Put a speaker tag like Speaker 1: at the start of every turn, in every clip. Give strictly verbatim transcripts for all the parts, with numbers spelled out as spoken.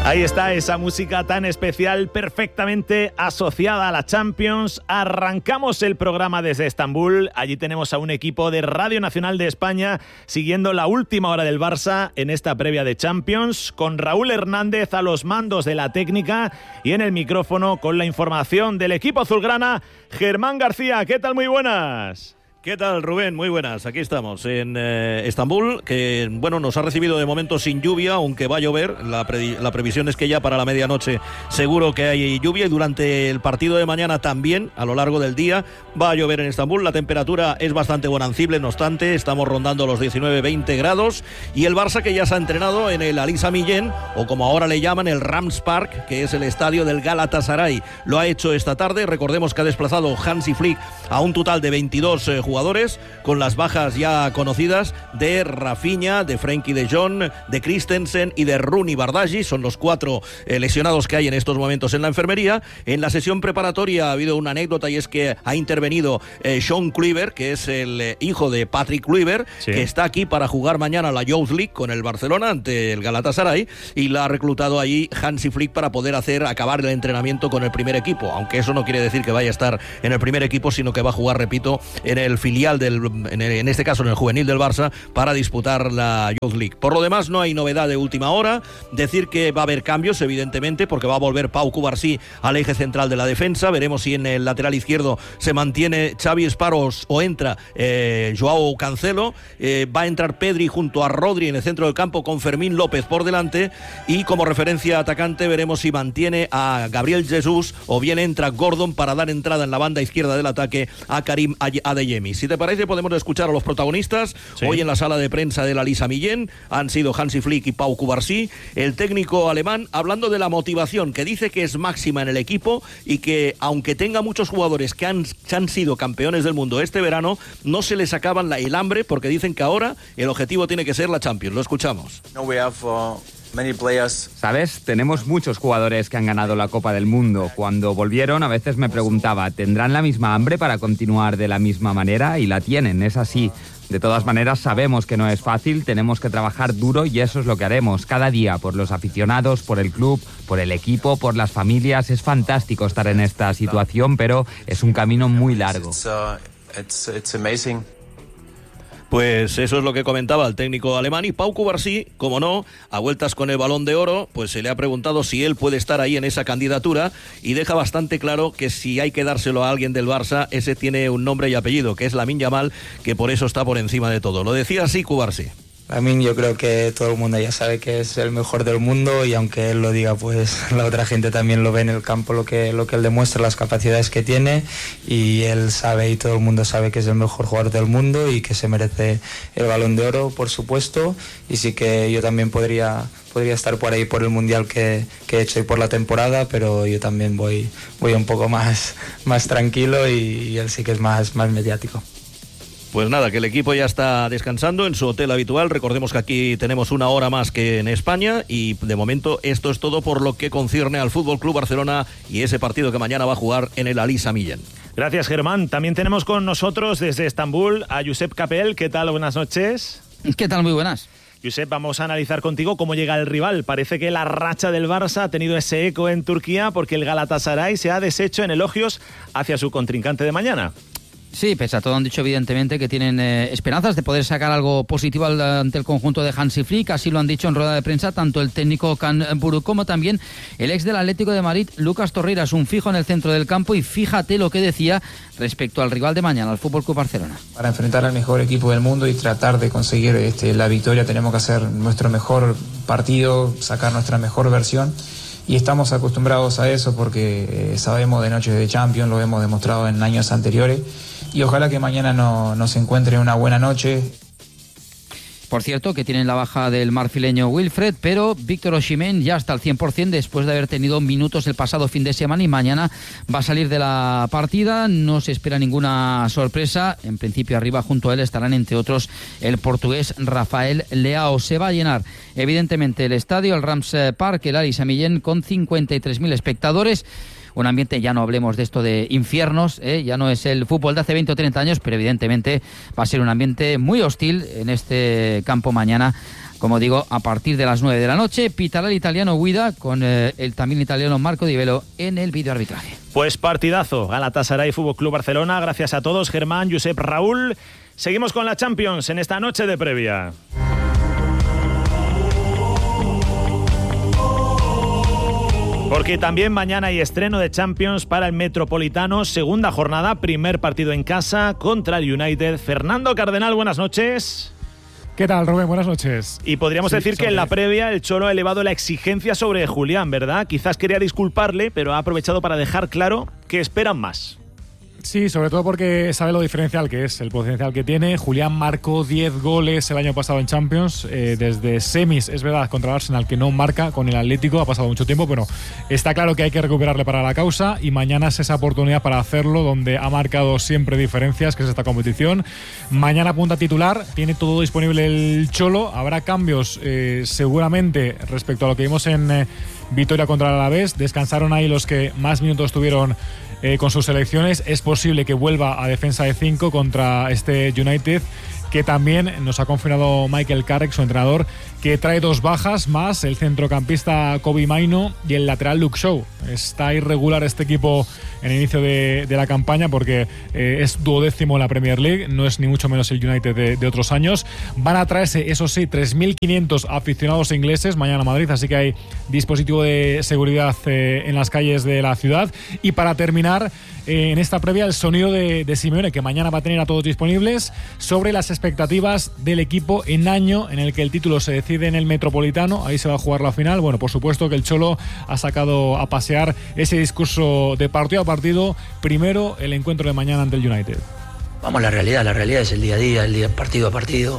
Speaker 1: Ahí está esa música tan especial, perfectamente asociada a la Champions. Arrancamos el programa desde Estambul. Allí tenemos a un equipo de Radio Nacional de España siguiendo la última hora del Barça en esta previa de Champions, con Raúl Hernández a los mandos de la técnica y en el micrófono con la información del equipo azulgrana, Germán García. ¿Qué tal? Muy buenas.
Speaker 2: ¿Qué tal, Rubén? Muy buenas. Aquí estamos en eh, Estambul, que bueno, nos ha recibido de momento sin lluvia, aunque va a llover. La, pre- la previsión es que ya para la medianoche seguro que hay lluvia, y durante el partido de mañana también, a lo largo del día, va a llover en Estambul. La temperatura es bastante bonancible, no obstante, estamos rondando los diecinueve veinte grados, y el Barça, que ya se ha entrenado en el Ali Sami Yen, o como ahora le llaman, el Rams Park, que es el estadio del Galatasaray. Lo ha hecho esta tarde. Recordemos que ha desplazado Hansi Flick a un total de veintidós eh, jugadores jugadores, con las bajas ya conocidas de Rafinha, de Frenkie de Jong, de Christensen y de Rooney Bardghji. Son los cuatro eh, lesionados que hay en estos momentos en la enfermería. En la sesión preparatoria ha habido una anécdota, y es que ha intervenido eh, Sean Kluivert, que es el eh, hijo de Patrick Kluivert, sí, que está aquí para jugar mañana la Youth League con el Barcelona ante el Galatasaray, y la ha reclutado allí Hansi Flick para poder hacer acabar el entrenamiento con el primer equipo, aunque eso no quiere decir que vaya a estar en el primer equipo, sino que va a jugar, repito, en el filial del, en, el, en este caso en el juvenil del Barça, para disputar la Youth League. Por lo demás, no hay novedad de última hora. Decir que va a haber cambios, evidentemente, porque va a volver Pau Cubarsí al eje central de la defensa. Veremos si en el lateral izquierdo se mantiene Xavi Esparros o entra eh, Joao Cancelo. Eh, va a entrar Pedri junto a Rodri en el centro del campo, con Fermín López por delante, y como referencia atacante veremos si mantiene a Gabriel Jesús o bien entra Gordon para dar entrada en la banda izquierda del ataque a Karim Adeyemi. Si te parece, podemos escuchar a los protagonistas. Sí. Hoy en la sala de prensa del Ali Sami Yen han sido Hansi Flick y Pau Cubarsí. El técnico alemán hablando de la motivación, que dice que es máxima en el equipo, y que aunque tenga muchos jugadores que han, que han sido campeones del mundo este verano, no se les acaban la, el hambre, porque dicen que ahora el objetivo tiene que ser la Champions. Lo escuchamos.
Speaker 3: No, we have, uh...
Speaker 4: ¿Sabes? Tenemos muchos jugadores que han ganado la Copa del Mundo. Cuando volvieron, a veces me preguntaba, ¿tendrán la misma hambre para continuar de la misma manera? Y la tienen, es así. De todas maneras, sabemos que no es fácil, tenemos que trabajar duro, y eso es lo que haremos cada día, por los aficionados, por el club, por el equipo, por las familias. Es fantástico estar en esta situación, pero es un camino muy largo.
Speaker 3: It's, uh, it's, it's amazing.
Speaker 2: Pues eso es lo que comentaba el técnico alemán. Y Pau Cubarsí, como no, a vueltas con el Balón de Oro, pues se le ha preguntado si él puede estar ahí en esa candidatura, y deja bastante claro que si hay que dárselo a alguien del Barça, ese tiene un nombre y apellido, que es Lamine Yamal, que por eso está por encima de todo. Lo decía así Cubarsí.
Speaker 5: A mí yo creo que todo el mundo ya sabe que es el mejor del mundo, y aunque él lo diga, pues la otra gente también lo ve en el campo, lo que, lo que él demuestra, las capacidades que tiene, y él sabe, y todo el mundo sabe, que es el mejor jugador del mundo y que se merece el Balón de Oro, por supuesto. Y sí que yo también podría, podría estar por ahí por el Mundial que, que he hecho y por la temporada, pero yo también voy, voy un poco más, más tranquilo, y, y él sí que es más, más mediático.
Speaker 2: Pues nada, que el equipo ya está descansando en su hotel habitual. Recordemos que aquí tenemos una hora más que en España, y de momento esto es todo por lo que concierne al Fútbol Club Barcelona y ese partido que mañana va a jugar en el Ali Sami Yen.
Speaker 1: Gracias, Germán. También tenemos con nosotros desde Estambul a Josep Capel. ¿Qué tal? Buenas noches.
Speaker 6: ¿Qué tal? Muy buenas.
Speaker 1: Josep, vamos a analizar contigo cómo llega el rival. Parece que la racha del Barça ha tenido ese eco en Turquía, porque el Galatasaray se ha deshecho en elogios hacia su contrincante de mañana.
Speaker 6: Sí, pese a todo han dicho evidentemente que tienen eh, esperanzas de poder sacar algo positivo al, ante el conjunto de Hansi Flick. Así lo han dicho en rueda de prensa tanto el técnico Can Buruk como también el ex del Atlético de Madrid, Lucas Torreira. Es un fijo en el centro del campo, y fíjate lo que decía respecto al rival de mañana, al F C Barcelona.
Speaker 7: Para enfrentar al mejor equipo del mundo y tratar de conseguir este, la victoria, tenemos que hacer nuestro mejor partido, sacar nuestra mejor versión. Y estamos acostumbrados a eso porque eh, sabemos de noches de Champions, lo hemos demostrado en años anteriores, y ojalá que mañana no, nos encuentre una buena noche.
Speaker 6: Por cierto, que tienen la baja del marfileño Wilfred, pero Víctor Osimhen ya está al cien por ciento después de haber tenido minutos el pasado fin de semana, y mañana va a salir de la partida. No se espera ninguna sorpresa. En principio arriba junto a él estarán entre otros el portugués Rafael Leao. Se va a llenar evidentemente el estadio, el Rams Park, el Ali Sami Yen, con cincuenta y tres mil espectadores. Un ambiente, ya no hablemos de esto de infiernos, ¿eh? Ya no es el fútbol de hace veinte o treinta años, pero evidentemente va a ser un ambiente muy hostil en este campo mañana Como digo, a partir de las nueve de la noche pitará el italiano Guida con eh, el también italiano Marco Di Velo en el videoarbitraje.
Speaker 1: Pues partidazo, Galatasaray Fútbol Club Barcelona. Gracias a todos, Germán, Josep, Raúl. Seguimos con la Champions en esta noche de previa. Porque también mañana hay estreno de Champions para el Metropolitano, segunda jornada, primer partido en casa contra el United. Fernando Cardenal, buenas noches.
Speaker 8: ¿Qué tal, Rubén? Buenas noches.
Speaker 1: Y podríamos sí, decir que en la previa el Cholo ha elevado la exigencia sobre Julián, ¿verdad? Quizás quería disculparle, pero ha aprovechado para dejar claro que esperan más.
Speaker 8: Sí, sobre todo porque sabe lo diferencial que es, el potencial que tiene. Julián marcó diez goles el año pasado en Champions, eh, desde semis, es verdad, contra el Arsenal, que no marca con el Atlético, ha pasado mucho tiempo, pero está claro que hay que recuperarle para la causa y mañana es esa oportunidad para hacerlo, donde ha marcado siempre diferencias, que es esta competición. Mañana punta titular, tiene todo disponible el Cholo, habrá cambios eh, seguramente respecto a lo que vimos en eh, Vitoria contra el Alavés. Descansaron ahí los que más minutos tuvieron Eh, con sus selecciones. Es posible que vuelva a defensa de cinco contra este United, que también nos ha confirmado Michael Carrick, su entrenador, que trae dos bajas más, el centrocampista Kobe Maino y el lateral Luke Shaw. Está irregular este equipo en el inicio de, de la campaña porque eh, es duodécimo en la Premier League, no es ni mucho menos el United de, de otros años. Van a traerse, eso sí, tres mil quinientos aficionados ingleses mañana a Madrid, así que hay dispositivo de seguridad eh, en las calles de la ciudad. Y para terminar, eh, en esta previa, el sonido de, de Simeone, que mañana va a tener a todos disponibles, sobre las expectativas del equipo en año en el que el título se decide en el Metropolitano. Ahí se va a jugar la final. Bueno, por supuesto que el Cholo ha sacado a pasear ese discurso de partido a partido. Primero, el encuentro de mañana ante el United.
Speaker 9: Vamos a la realidad, la realidad es el día a día, el día partido a partido.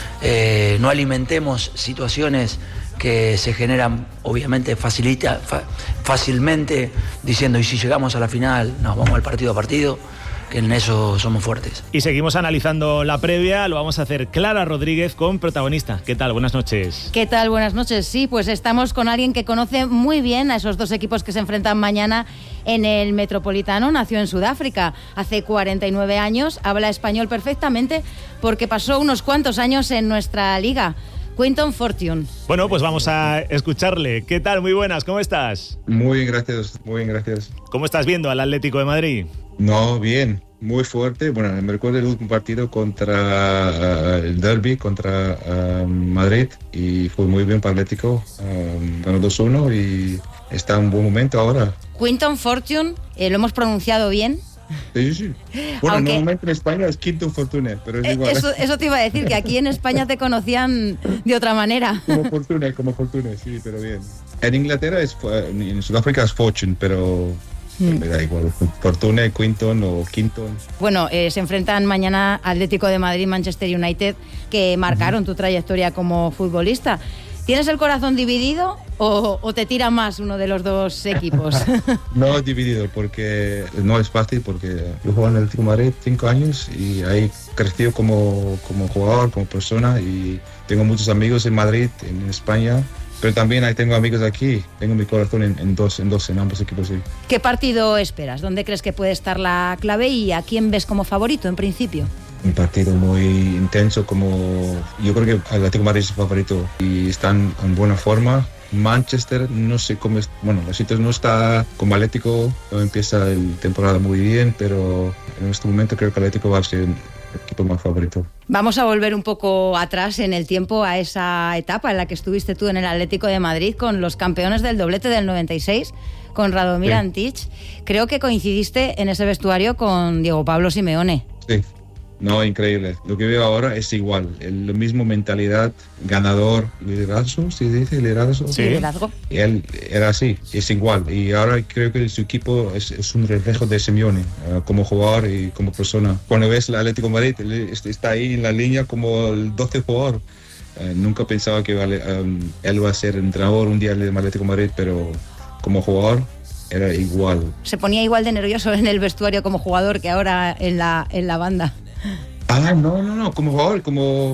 Speaker 9: Eh, no alimentemos situaciones que se generan, obviamente, facilita, fa, fácilmente, diciendo, y si llegamos a la final, nos vamos al partido a partido, que en eso somos fuertes.
Speaker 1: Y seguimos analizando la previa, lo vamos a hacer Clara Rodríguez con protagonista. ¿Qué tal? Buenas noches.
Speaker 10: ¿Qué tal? Buenas noches. Sí, pues estamos con alguien que conoce muy bien a esos dos equipos que se enfrentan mañana en el Metropolitano. Nació en Sudáfrica hace cuarenta y nueve años, habla español perfectamente porque pasó unos cuantos años en nuestra liga. Quinton Fortune.
Speaker 1: Bueno, pues vamos a escucharle. ¿Qué tal? Muy buenas, ¿cómo estás?
Speaker 11: Muy bien, gracias, muy bien, gracias.
Speaker 1: ¿Cómo estás viendo al Atlético de Madrid?
Speaker 11: No, bien, muy fuerte. Bueno, me recuerdo el último partido contra uh, el Derby, contra uh, Madrid, y fue muy bien para el Atlético. Um, ganó dos uno y está en un buen momento ahora.
Speaker 10: Quinton Fortune, eh, ¿lo hemos pronunciado bien?
Speaker 11: Sí, sí. Bueno,
Speaker 10: Aunque,
Speaker 11: normalmente en España es Quinto Fortune, pero es
Speaker 10: eh,
Speaker 11: igual.
Speaker 10: Eso, eso te iba a decir, que aquí en España te conocían de otra manera.
Speaker 11: Como Fortune, como Fortune, sí, pero bien. En Inglaterra, es, en Sudáfrica es Fortune, pero mm. me da igual. Fortune, Quinton o Quinton.
Speaker 10: Bueno, eh, se enfrentan mañana Atlético de Madrid, Manchester United, que marcaron uh-huh. tu trayectoria como futbolista. ¿Tienes el corazón dividido o, o te tira más uno de los dos equipos?
Speaker 11: No dividido, porque no es fácil, porque yo juego en el Atlético de Madrid cinco años y ahí crecí como, como jugador, como persona, y tengo muchos amigos en Madrid, en España, pero también ahí tengo amigos aquí. Tengo mi corazón en, en dos, en dos, en ambos equipos, sí.
Speaker 10: ¿Qué partido esperas? ¿Dónde crees que puede estar la clave y a quién ves como favorito en principio?
Speaker 11: Un partido muy intenso, como yo creo que el Atlético de Madrid es el favorito y están en buena forma. Manchester, no sé cómo es, bueno, la situación no está como Atlético, no empieza la temporada muy bien, pero en este momento creo que el Atlético va a ser el equipo más favorito.
Speaker 10: Vamos a volver un poco atrás en el tiempo, a esa etapa en la que estuviste tú en el Atlético de Madrid con los campeones del doblete del noventa y seis, con Radomir sí. Antich. Creo que coincidiste en ese vestuario con Diego Pablo Simeone.
Speaker 11: Sí. No, increíble. Lo que veo ahora es igual. La misma mentalidad, ganador, liderazgo, ¿se dice liderazgo?
Speaker 10: Sí, liderazgo.
Speaker 11: Él era así, es igual. Y ahora creo que su equipo es, es un reflejo de Simeone, uh, como jugador y como persona. Cuando ves el Atlético de Madrid, él está ahí en la línea como el doce jugador. Uh, nunca pensaba que um, él iba a ser entrenador un día del Atlético de Madrid, pero como jugador era igual.
Speaker 10: Se ponía igual de nervioso en el vestuario como jugador que ahora en la, en la banda.
Speaker 11: Ah, no, no, no, como jugador, como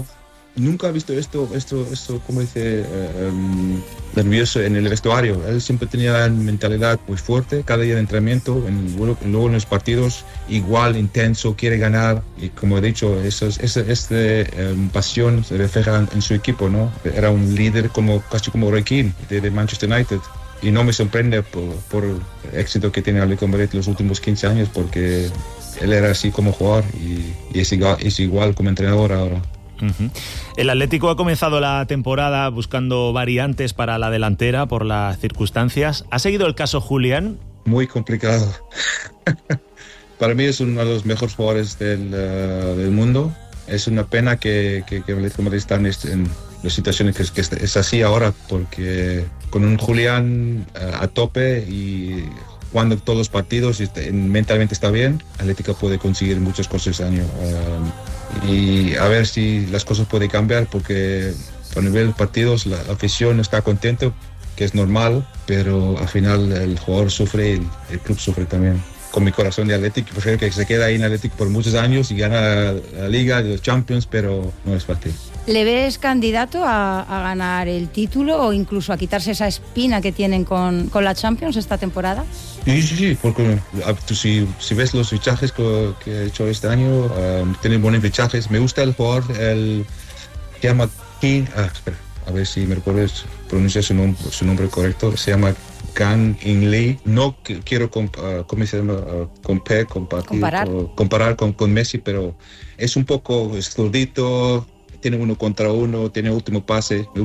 Speaker 11: nunca he visto esto, esto, esto como dice, eh, um, nervioso en el vestuario. Él siempre tenía una mentalidad muy fuerte, cada día de entrenamiento, en, luego en los partidos, igual, intenso, quiere ganar. Y como he dicho, esa esa, esa um, pasión se refleja en su equipo, ¿no? Era un líder como, casi como Roy Keane, de, de Manchester United. Y no me sorprende por, por el éxito que tiene Atlético de Madrid los últimos quince años, porque él era así como jugador y, y es, igual, es igual como entrenador ahora.
Speaker 1: Uh-huh. El Atlético ha comenzado la temporada buscando variantes para la delantera por las circunstancias. ¿Ha seguido el caso Julián?
Speaker 11: Muy complicado. Para mí es uno de los mejores jugadores del, uh, del mundo. Es una pena que, que, que el Atlético de Madrid está en, en las situaciones que, que es así ahora, porque con un Julián uh, a tope y jugando todos los partidos y mentalmente está bien, Atlético puede conseguir muchas cosas este año. Uh, y a ver si las cosas pueden cambiar, porque a nivel de partidos la afición está contenta, que es normal, pero al final el jugador sufre y el, el club sufre también. Con mi corazón de Atlético, prefiero que se quede ahí en Atlético por muchos años y gana la Liga, los Champions, pero no es fácil.
Speaker 10: ¿Le ves candidato a, a ganar el título o incluso a quitarse esa espina que tienen con, con la Champions esta temporada?
Speaker 11: Sí, sí, sí, porque tú, si, si ves los fichajes que, que he hecho este año, um, tienen buenos fichajes. Me gusta el jugador, el se llama King, ah, espera, a ver si me recuerdas pronunciar su, nom su nombre correcto, se llama Kang In Lee. No quiero comp uh, ¿cómo se llama? Uh, compare,
Speaker 10: comparar,
Speaker 11: o, comparar con, con Messi, pero es un poco zurdito, tiene uno contra uno, tiene último pase.